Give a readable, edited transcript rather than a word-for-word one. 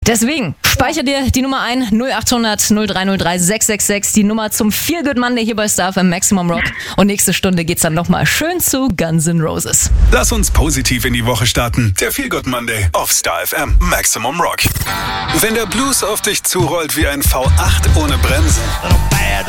Deswegen, speicher dir die Nummer ein, 0800 0303 666, die Nummer zum Feel Good Monday hier bei Star FM Maximum Rock. Und nächste Stunde geht's dann nochmal schön zu Guns N' Roses. Lass uns positiv in die Woche starten. Der Feel Good Monday auf Star FM Maximum Rock. Wenn der Blues auf dich zurollt wie ein V8 ohne Bremsen